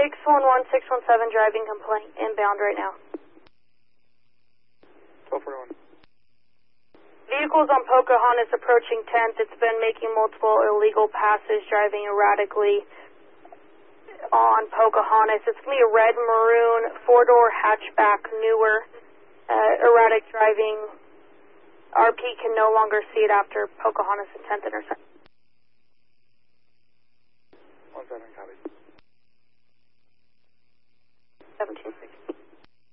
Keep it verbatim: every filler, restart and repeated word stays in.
six one one, six one seven, driving complaint, inbound right now. twelve forty-one. Vehicles on Pocahontas approaching tenth. It's been making multiple illegal passes, driving erratically on Pocahontas. It's going to be a red maroon, four-door hatchback, newer, uh, erratic driving. R P can no longer see it after Pocahontas and tenth intersection. one seven, copy. seventeen sixty.